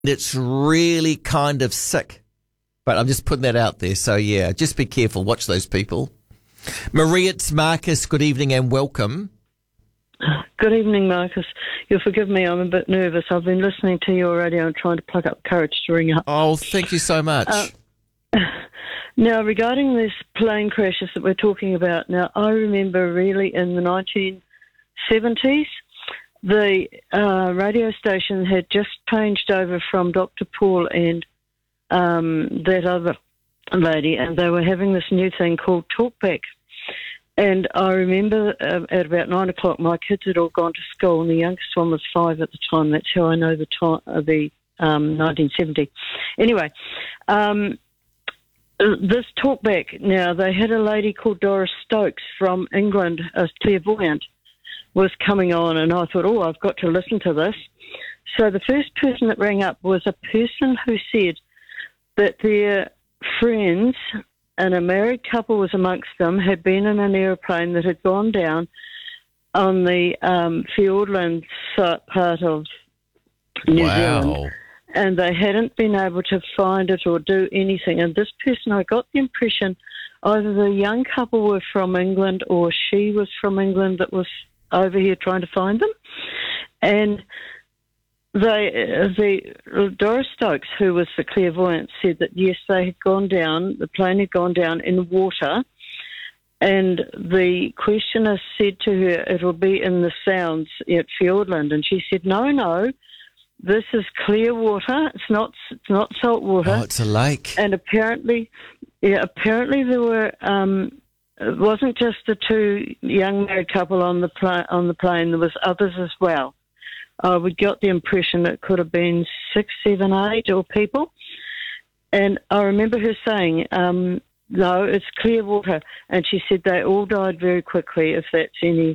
It's really kind of sick. But I'm just putting that out there. So, yeah, just be careful. Watch those people. Marie, it's Marcus. Good evening and welcome. Good evening, Marcus. You'll forgive me, I'm a bit nervous. I've been listening to your radio and trying to plug up courage to ring up. Oh, thank you so much. Now, regarding these plane crashes that we're talking about, now, I remember really in the 1970s, the radio station had just changed over from Dr. Paul and that other lady, and they were having this new thing called Talkback. And I remember at about 9 o'clock, my kids had all gone to school, and the youngest one was 5 at the time. That's how I know the 1970. Anyway, this Talkback, now, they had a lady called Doris Stokes from England, a clairvoyant, was coming on, and I thought, I've got to listen to this. So the first person that rang up was a person who said that their friends, and a married couple was amongst them, had been in an aeroplane that had gone down on the Fiordland part of New Zealand. And they hadn't been able to find it or do anything. And this person, I got the impression either the young couple were from England or she was from England that was over here trying to find them. And the Doris Stokes, who was the clairvoyant, said that, yes, they had gone down, the plane had gone down in water, and the questioner said to her, it'll be in the Sounds at Fiordland, and she said, no, this is clear water, it's not salt water. Oh, it's a lake. And apparently there were, it wasn't just the two young married couple on the plane, there was others as well. We got the impression it could have been 6, 7, 8 or people. And I remember her saying, no, it's clear water. And she said they all died very quickly, if that's any,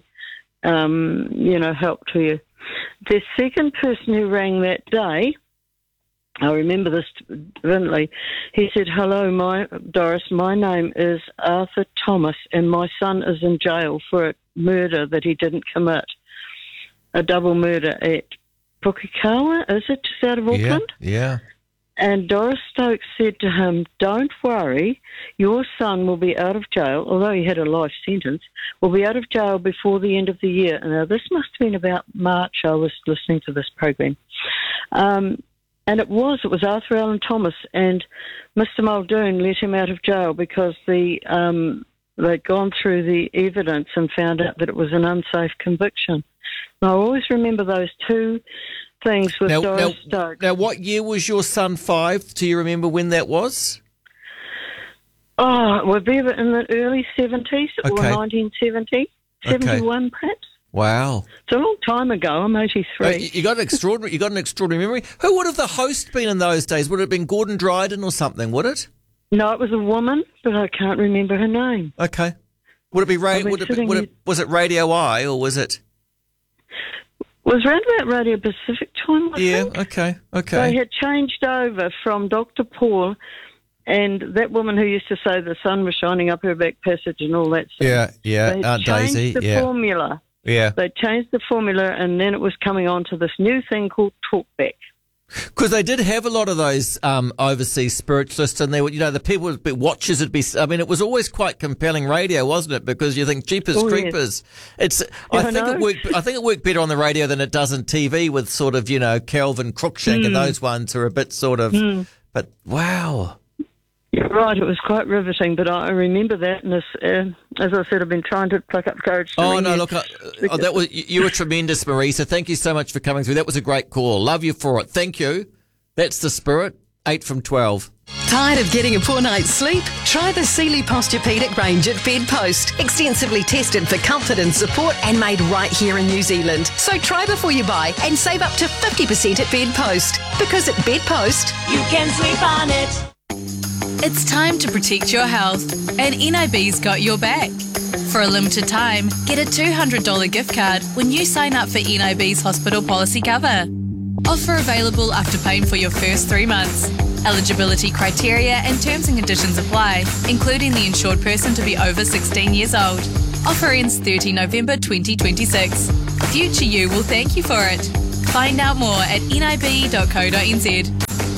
help to you. The second person who rang that day, I remember this vividly, he said, hello, Doris, my name is Arthur Thomas, and my son is in jail for a murder that he didn't commit. A double murder at Pukekohe, is it, just out of Auckland? Yeah. And Doris Stokes said to him, don't worry, your son will be out of jail, although he had a life sentence, will be out of jail before the end of the year. Now, this must have been about March, I was listening to this program. And it was Arthur Allen Thomas, and Mr. Muldoon let him out of jail because they'd gone through the evidence and found out that it was an unsafe conviction. And I always remember those two things with Doris Stokes. Now, what year was your son 5? Do you remember when that was? Oh, it would be in the early 70s or 1970, 71 perhaps. Wow. It's a long time ago. I'm 83. You got an extraordinary memory. Who would have the host been in those days? Would it have been Gordon Dryden or something, would it? No, it was a woman, but I can't remember her name. Okay. Would it be was it Radio I or was it? It was around about Radio Pacific time, I think. Okay. They had changed over from Dr. Paul and that woman who used to say the sun was shining up her back passage and all that stuff. Yeah, Aunt Daisy. They changed the formula. Yeah. They changed the formula, and then it was coming on to this new thing called Talkback. Because they did have a lot of those overseas spiritualists, and they were, the people would be watchers. It was always quite compelling radio, wasn't it? Because you think, Jeepers Creepers. Yes. I think it worked better on the radio than it does on TV with sort of, Calvin Cruikshank and those ones are a bit sort of. But wow. You're right, it was quite riveting, but I remember that, and as I said, I've been trying to pluck up courage to ring you. Look, you were tremendous, Marie, so thank you so much for coming through. That was a great call. Love you for it. Thank you. That's the spirit. 8 from 12. Tired of getting a poor night's sleep? Try the Sealy Posturepedic range at Bedpost. Extensively tested for comfort and support and made right here in New Zealand. So try before you buy and save up to 50% at Bedpost. Because at Bedpost, you can sleep on it. It's time to protect your health, and NIB's got your back. For a limited time, get a $200 gift card when you sign up for NIB's hospital policy cover. Offer available after paying for your first 3 months. Eligibility criteria and terms and conditions apply, including the insured person to be over 16 years old. Offer ends 30 November 2026. Future you will thank you for it. Find out more at nib.co.nz.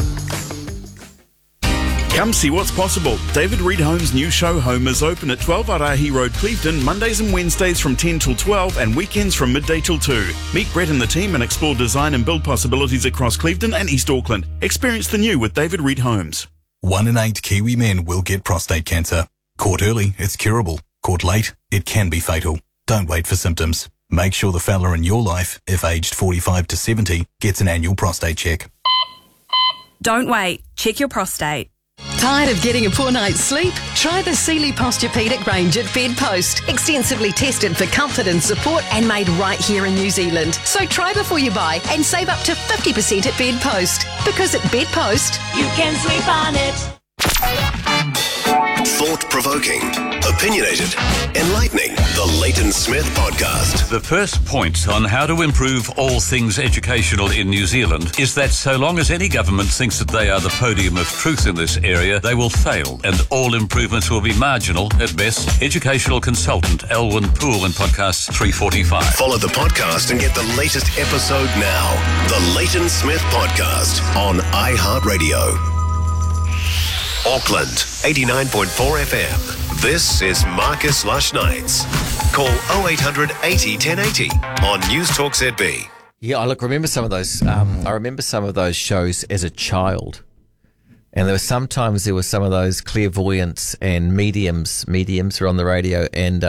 Come see what's possible. David Reed Home's new show home is open at 12 Arahi Road, Clevedon, Mondays and Wednesdays from 10 till 12 and weekends from midday till 2. Meet Brett and the team and explore design and build possibilities across Clevedon and East Auckland. Experience the new with David Reed Homes. 1 in 8 Kiwi men will get prostate cancer. Caught early, it's curable. Caught late, it can be fatal. Don't wait for symptoms. Make sure the fella in your life, if aged 45 to 70, gets an annual prostate check. Don't wait. Check your prostate. Tired of getting a poor night's sleep? Try the Sealy Posturepedic range at Bedpost. Extensively tested for comfort and support and made right here in New Zealand. So try before you buy and save up to 50% at Bedpost. Because at Bedpost, you can sleep on it. Thought-provoking, opinionated, enlightening. The Leighton Smith Podcast. The first point on how to improve all things educational in New Zealand is that so long as any government thinks that they are the podium of truth in this area, they will fail, and all improvements will be marginal at best. Educational consultant Elwyn Poole in podcast 345. Follow the podcast and get the latest episode now. The Leighton Smith Podcast on iHeartRadio. Auckland, 89.4 FM. This is Marcus Lush Nights. Call 0800 80 1080 on News Talk ZB. Yeah, I remember some of those. I remember some of those shows as a child, and there were some of those clairvoyants and mediums were on the radio, and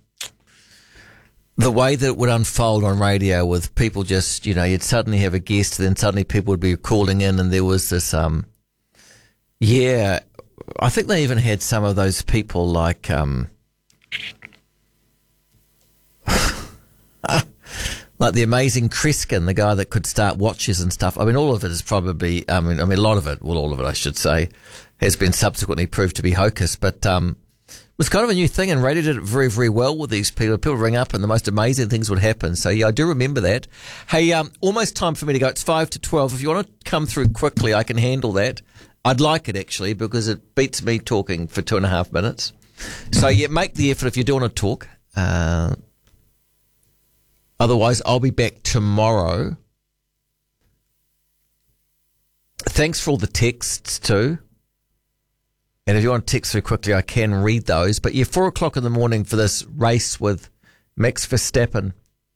the way that it would unfold on radio with people just, you'd suddenly have a guest, then suddenly people would be calling in, and there was this yeah, I think they even had some of those people like like the amazing Kreskin, the guy that could start watches and stuff. I mean, all of it is probably, a lot of it, all of it, I should say, has been subsequently proved to be hocus, but it was kind of a new thing, and radio did it very, very well with these people. People ring up and the most amazing things would happen. So, yeah, I do remember that. Hey, almost time for me to go. It's 5 to 12. If you want to come through quickly, I can handle that. I'd like it, actually, because it beats me talking for 2.5 minutes. So, yeah, make the effort if you do want to talk. Otherwise, I'll be back tomorrow. Thanks for all the texts, too. And if you want to text through quickly, I can read those. But, yeah, 4 o'clock in the morning for this race with Max Verstappen,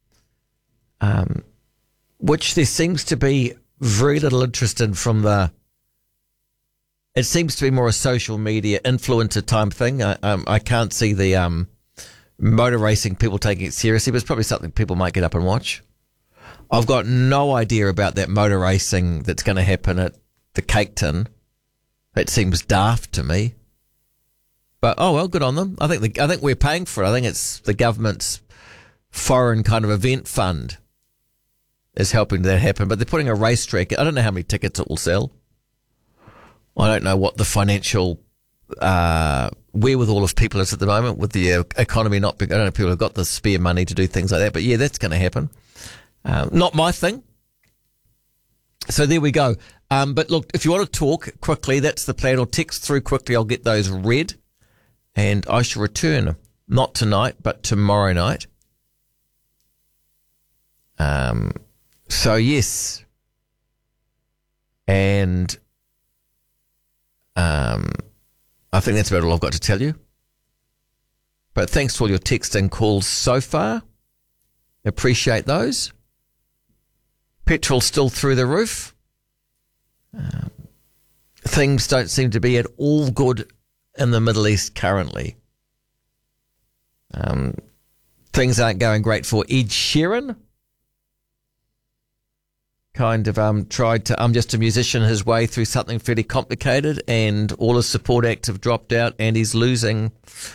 which there seems to be very little interest in from the... It seems to be more a social media influencer type thing. I can't see the motor racing people taking it seriously, but it's probably something people might get up and watch. I've got no idea about that motor racing that's going to happen at the Cake Tin. It seems daft to me. But, oh, well, good on them. I think we're paying for it. I think it's the government's foreign kind of event fund is helping that happen. But they're putting a racetrack. I don't know how many tickets it will sell. I don't know what the financial wherewithal of people is at the moment with the economy not being. I don't know if people have got the spare money to do things like that, but yeah, that's going to happen. Not my thing. So there we go. But look, if you want to talk quickly, that's the plan. Or text through quickly. I'll get those read, and I shall return not tonight, but tomorrow night. So yes, and. I think that's about all I've got to tell you. But thanks for all your texts and calls so far. Appreciate those. Petrol still through the roof. Things don't seem to be at all good in the Middle East currently. Things aren't going great for Ed Sheeran. Kind of tried to, just a musician, his way through something fairly complicated, and all his support acts have dropped out, and he's losing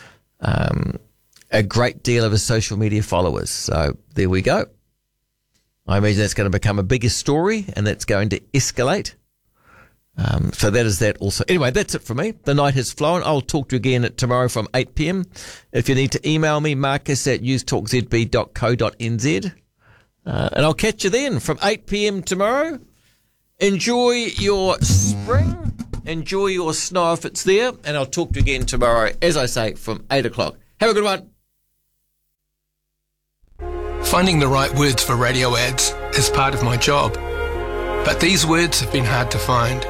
a great deal of his social media followers. So there we go. I imagine that's going to become a bigger story, and that's going to escalate. So that is that also. Anyway, that's it for me. The night has flown. I'll talk to you again tomorrow from 8 p.m. If you need to email me, marcus@newstalkzb.co.nz. And I'll catch you then from 8 p.m. tomorrow. Enjoy your spring. Enjoy your snow if it's there. And I'll talk to you again tomorrow, as I say, from 8 o'clock. Have a good one. Finding the right words for radio ads is part of my job. But these words have been hard to find.